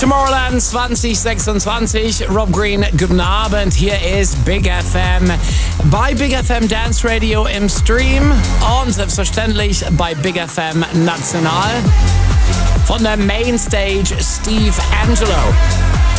Tomorrowland 2026. Rob Green, guten Abend. Hier ist Big FM. Bei Big FM Dance Radio im Stream und selbstverständlich bei Big FM National. Von der Mainstage Steve Angelo.